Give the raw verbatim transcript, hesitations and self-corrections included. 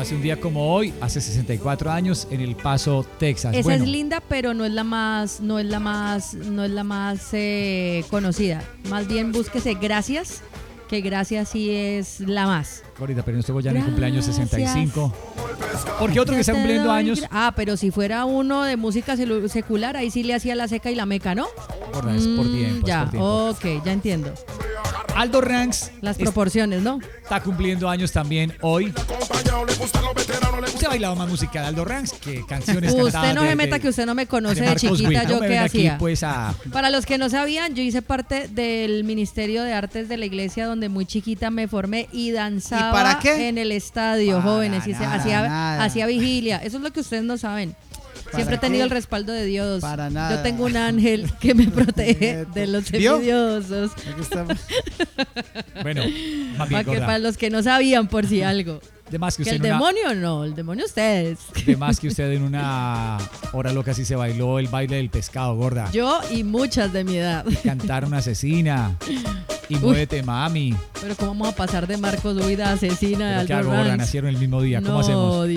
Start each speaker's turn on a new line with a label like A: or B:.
A: nace un día como hoy, hace sesenta y cuatro años, en El Paso, Texas.
B: Esa
A: bueno,
B: es linda, pero no es la más, no es la más, no es la más eh, conocida. Más bien búsquese Gracias, que Gracias sí es la más.
A: ahorita, pero no estuvo ya en el cumpleaños sesenta y cinco.
B: Gracias.
A: Porque otro que está
B: Te
A: cumpliendo
B: doy
A: años,
B: gra- Ah, pero si fuera uno de música celu- secular, ahí sí le hacía la seca y la meca, ¿no?
A: gorda, es por
B: Mm,
A: tiempo, es
B: ya,
A: por tiempo.
B: ok, ya entiendo.
A: Aldo Ranks
B: Las
A: es-
B: proporciones, ¿no?
A: está cumpliendo años también hoy. ¿Usted ha bailado más música de Aldo Ranks que canciones
B: Usted
A: cantadas
B: no
A: de-
B: se meta
A: de-
B: que usted no me conoce
A: de
B: de,
A: Marcos
B: chiquita,
A: Witt?
B: yo
A: No me
B: qué
A: ven aquí,
B: hacía.
A: pues, a-
B: Para los que no sabían, yo hice parte del Ministerio de Artes de la Iglesia donde muy chiquita me formé y danzaba
C: ¿Y para qué?
B: en el estadio,
C: Para
B: jóvenes, y se-
C: nada,
B: hacía,
C: nada.
B: hacía vigilia. Eso es lo que ustedes no saben. Siempre he
C: ¿Para
B: tenido
C: qué?
B: el respaldo de Dios.
C: Para nada.
B: Yo tengo un ángel que me protege de los
C: ¿Vio?
B: envidiosos.
C: Aquí está.
A: Bueno, más
B: Para,
A: bien,
B: que,
A: gorda.
B: para los que no sabían, por si algo.
A: De más que
B: Que
A: usted
B: el
A: en una-
B: demonio no, el demonio ustedes.
A: de más que usted en una hora loca sí se bailó el baile del pescado, gorda.
B: Yo y muchas de mi edad.
A: Cantar una asesina y muévete, mami.
B: Pero ¿cómo vamos a pasar de Marcos Huida a asesina de
A: ¿Pero qué
B: Aldo
A: hago, gorda?
B: Ranks?
A: Nacieron el mismo día. ¿Cómo
B: No,
A: hacemos?